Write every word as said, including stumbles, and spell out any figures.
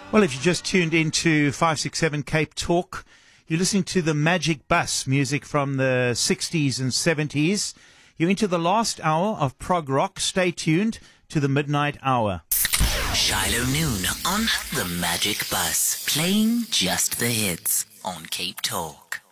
Well, if you just tuned into five six seven Cape Talk, you're listening to the Magic Bus, music from the sixties and seventies. You're into the last hour of prog rock. Stay tuned to the midnight hour. Shiloh Noon on the Magic Bus, playing just the hits on Cape Talk.